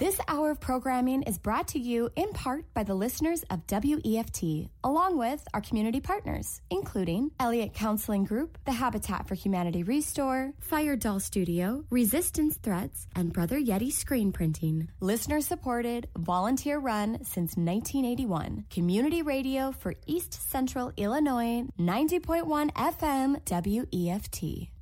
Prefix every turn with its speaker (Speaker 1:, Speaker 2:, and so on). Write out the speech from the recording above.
Speaker 1: This hour of programming is brought to you in part by the listeners of WEFT, along with our community partners, including Elliott Counseling Group, the Habitat for Humanity Restore, Fire Doll Studio, Resistance Threats, and Brother Yeti Screen Printing. Listener-supported, volunteer-run since 1981. Community radio for East Central Illinois, 90.1 FM WEFT.